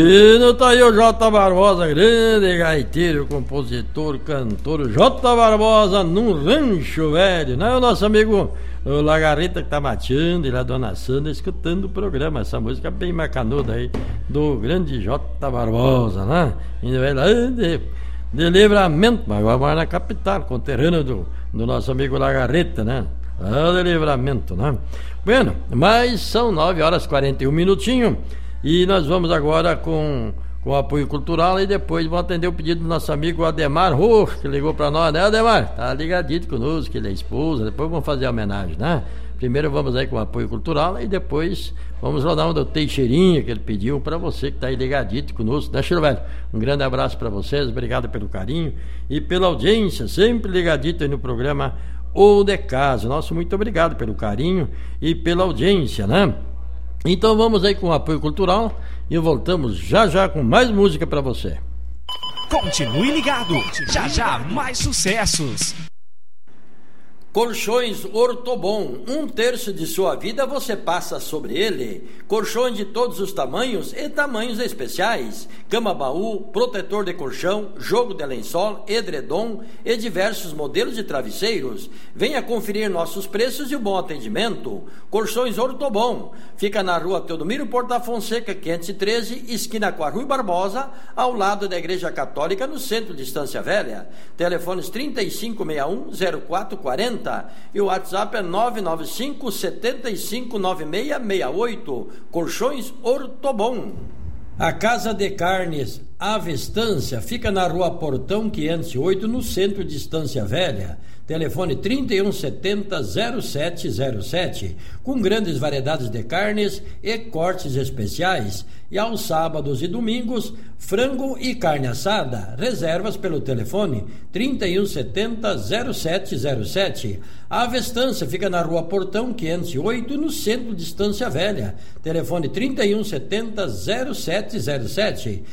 E não tá aí o J. Barbosa, grande gaiteiro, compositor, cantor, J. Barbosa num rancho velho, né? O nosso amigo o Lagarreta que tá mateando e lá Dona Sandra escutando o programa, essa música bem macanuda aí do grande J. Barbosa, né? Indo lá de Livramento, mas agora na capital, conterrâneo do nosso amigo Lagarreta, né? Lá de Livramento, né? Bueno, mas são 9h41 e nós vamos agora com apoio cultural e depois vamos atender o pedido do nosso amigo Ademar Roux, que ligou para nós, né, Ademar? Tá ligadito conosco, que ele é esposa, depois vamos fazer a homenagem, né? Primeiro vamos aí com o apoio cultural e depois vamos rodar um do Teixeirinha que ele pediu para você que tá aí ligadito conosco, né, Chiro Velho? Um grande abraço para vocês, obrigado pelo carinho e pela audiência, sempre ligadito aí no programa O de Casa. Nosso muito obrigado pelo carinho e pela audiência, né? Então vamos aí com o apoio cultural e voltamos já com mais música para você. Continue ligado, já mais sucessos. Colchões Ortobon, 1/3 de sua vida você passa sobre ele. Colchões de todos os tamanhos e tamanhos especiais. Cama-baú, protetor de colchão, jogo de lençol, edredom e diversos modelos de travesseiros. Venha conferir nossos preços e o bom atendimento. Colchões Ortobon, fica na rua Teodomiro Porta Fonseca, 513, esquina com a Rui Barbosa, ao lado da Igreja Católica, no centro de Estância Velha. Telefones 3561-0440 e o WhatsApp é 995-759668. Colchões Ortobon. A Casa de Carnes Ave Estância fica na rua Portão 508, no centro de Estância Velha. Telefone 3170-0707, com grandes variedades de carnes e cortes especiais. E aos sábados e domingos, frango e carne assada. Reservas pelo telefone 3170-0707. A Avestância fica na rua Portão 508, no centro de Estância Velha. Telefone 3170-0707.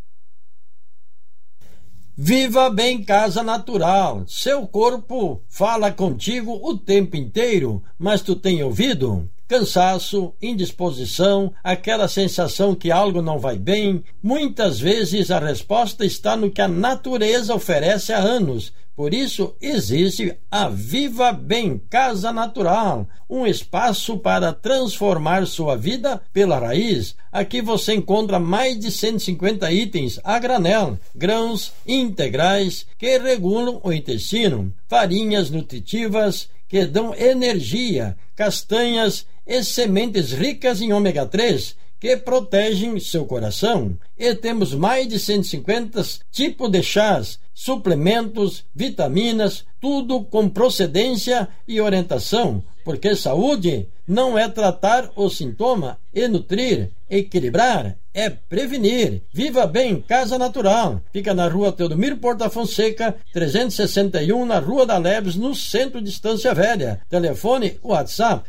Viva Bem Casa Natural. Seu corpo fala contigo o tempo inteiro, mas tu tem ouvido? Cansaço, indisposição, aquela sensação que algo não vai bem. Muitas vezes a resposta está no que a natureza oferece há anos. Por isso existe a Viva Bem Casa Natural, um espaço para transformar sua vida pela raiz. Aqui você encontra mais de 150 itens a granel, grãos integrais que regulam o intestino, farinhas nutritivas que dão energia, castanhas e sementes ricas em ômega 3 que protegem seu coração. E temos mais de 150 tipos de chás, suplementos, vitaminas, tudo com procedência e orientação, porque saúde não é tratar o sintoma e nutrir, equilibrar, é prevenir. Viva Bem Casa Natural. Fica na rua Teodomiro Porta Fonseca, 361, na Rua da Leves, no centro de Estância Velha. Telefone WhatsApp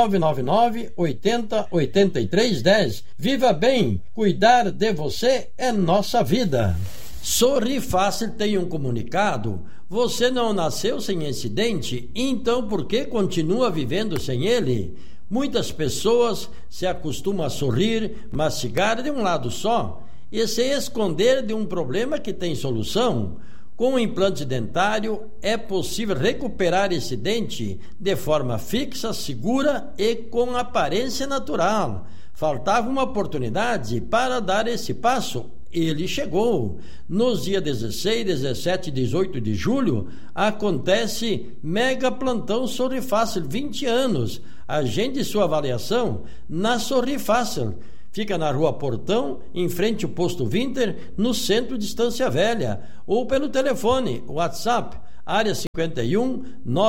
999 80 83 10. Viva Bem, cuidar de você é nossa vida. Sorri Fácil tem um comunicado. Você não nasceu sem incidente, então por que continua vivendo sem ele? Muitas pessoas se acostumam a sorrir, mastigar de um lado só e se esconder de um problema que tem solução. Com o implante dentário é possível recuperar esse dente de forma fixa, segura e com aparência natural. Faltava uma oportunidade para dar esse passo. Ele chegou. Nos dias 16, 17 e 18 de julho acontece Mega Plantão Sorri Fácil 20 anos. Agende sua avaliação na Sorri Fácil. Fica na Rua Portão, em frente ao Posto Winter, no centro de Estância Velha. Ou pelo telefone, WhatsApp, área 51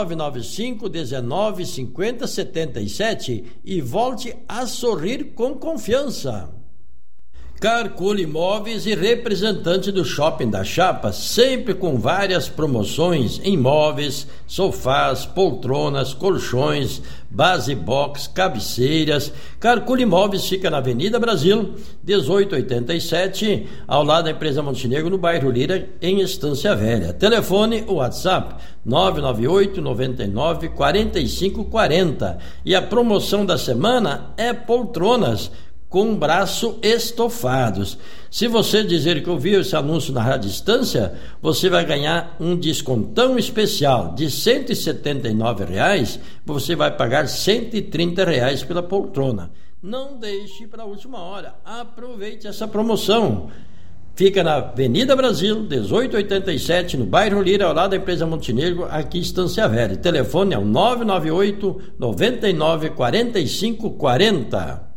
995 19 50 77 e volte a sorrir com confiança. Carcule Imóveis e representante do Shopping da Chapa, sempre com várias promoções em móveis, sofás, poltronas, colchões, base box, cabeceiras. Carcule Imóveis fica na Avenida Brasil, 1887, ao lado da empresa Montenegro, no bairro Lira, em Estância Velha. Telefone, WhatsApp 998 99 45 40. E a promoção da semana é poltronas com braço estofados. Se você dizer que ouviu esse anúncio na Rádio Estância, você vai ganhar um descontão especial de R$ 179, você vai pagar R$ 130 pela poltrona. Não deixe para a última hora, aproveite essa promoção. Fica na Avenida Brasil, 1887, no bairro Lira, ao lado da empresa Montenegro, aqui em Estância Velha. O telefone é o 998 99 45 40.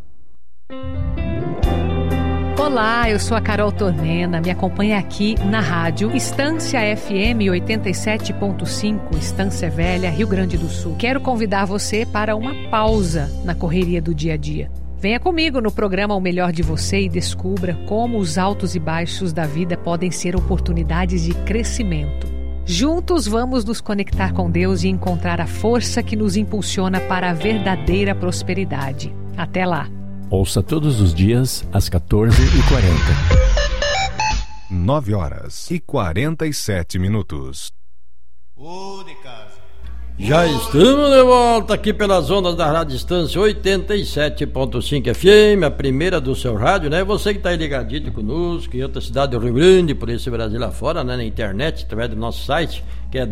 Olá, eu sou a Carol Tornena, me acompanha aqui na rádio Estância FM 87.5, Estância Velha, Rio Grande do Sul. Quero convidar você para uma pausa na correria do dia a dia. Venha comigo no programa O Melhor de Você e descubra como os altos e baixos da vida podem ser oportunidades de crescimento. Juntos vamos nos conectar com Deus e encontrar a força que nos impulsiona para a verdadeira prosperidade. Até lá! Ouça todos os dias às 14h40. 9h47. De casa. Já estamos de volta aqui pelas ondas da Rádio Estância 87.5 FM, a primeira do seu rádio, né? Você que está aí ligadinho conosco em outra cidade do Rio Grande, por esse Brasil afora, né? Na internet, através do nosso site, que é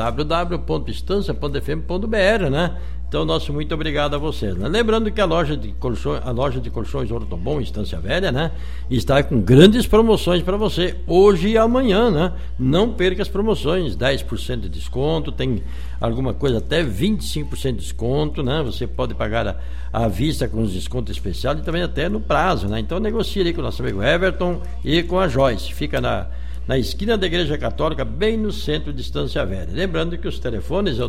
www.estancia.fm.br, né? Então, nosso muito obrigado a vocês, né? Lembrando que a loja de colchões Ortobon Estância Velha, né, está com grandes promoções para você hoje e amanhã, né? Não perca as promoções, 10% de desconto, tem alguma coisa até 25% de desconto, né? Você pode pagar à vista com os descontos especiais e também até no prazo, né? Então negocie ali com o nosso amigo Everton e com a Joyce. Fica na esquina da Igreja Católica, bem no centro de Estância Velha. Lembrando que os telefones é o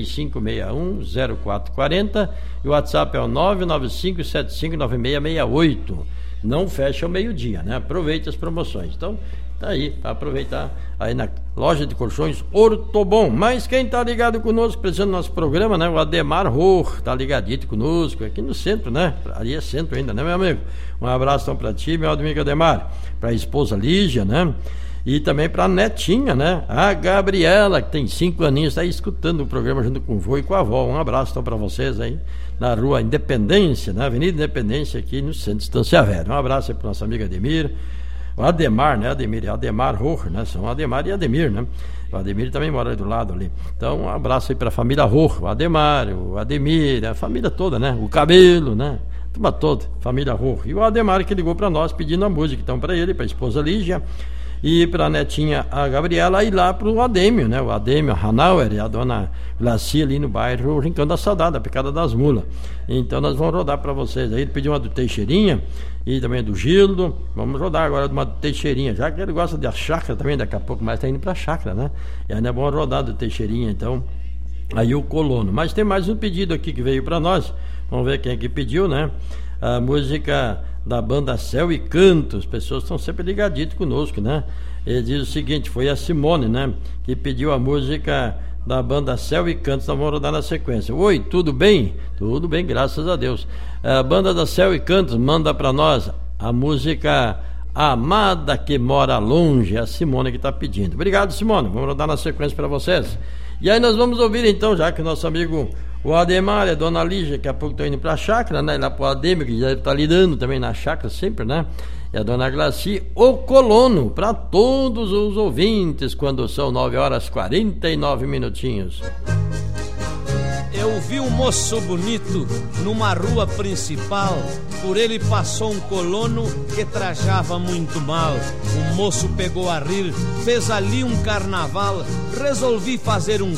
3561-0440 e o WhatsApp é o 995759668. Não fecha ao meio-dia, né? Aproveite as promoções. Então, tá aí, para aproveitar aí na loja de colchões Ortobon. Mas quem tá ligado conosco, precisando do nosso programa, né? O Ademar Rohr, tá ligadito conosco, aqui no centro, né? Ali é centro ainda, né, meu amigo? Um abraço então pra ti, meu amigo Ademar, pra esposa Lígia, né? E também para a netinha, né? A Gabriela, que tem 5 aninhos, está aí escutando o programa junto com o vô e com a avó. Um abraço então para vocês aí na Rua Independência, na Avenida Independência, aqui no centro de Estância Velha. Um abraço aí para nosso amigo Ademir. O Ademar, né? Ademar Rohr, né? São Ademar e Ademir, né? O Ademir também mora aí do lado ali. Então, um abraço aí para a família Rohr, o Ademar, o Ademir, a família toda, né? O Cabelo, né? Turma toda, família Rohr. E o Ademar que ligou para nós pedindo a música, então, para ele, para a esposa Lígia. E para a netinha, a Gabriela, e lá para o Adêmio, né? O Adêmio, a Hanauer e a dona Glacia ali no bairro Rincão da Saudade, a Picada das Mulas. Então nós vamos rodar para vocês aí. Ele pediu uma do Teixeirinha e também do Gildo. Vamos rodar agora de uma do Teixeirinha, já que ele gosta da chácara também, daqui a pouco mais está indo para a chácara, né? E ainda é bom rodar do Teixeirinha, então. Aí o Colono. Mas tem mais um pedido aqui que veio para nós. Vamos ver quem é que pediu, né? A música da banda Céu e Canto. As pessoas estão sempre ligadinhas conosco, né? Ele diz o seguinte, foi a Simone, né, que pediu a música da banda Céu e Canto. Nós vamos rodar na sequência. Oi, tudo bem? Tudo bem, graças a Deus. A banda da Céu e Canto manda para nós a música Amada que Mora Longe. É a Simone que está pedindo. Obrigado, Simone. Vamos rodar na sequência para vocês. E aí nós vamos ouvir então, já que o nosso amigo o Ademar e a dona Lígia, daqui a pouco estão indo para a chácara, né? Lá para o Ademir, que já está lidando também na chácara sempre, né? E a dona Glaci, o Colono, para todos os ouvintes, quando são 9h49. Eu vi um moço bonito numa rua principal. Por ele passou um colono que trajava muito mal. O moço pegou a rir, fez ali um carnaval. Resolvi fazer um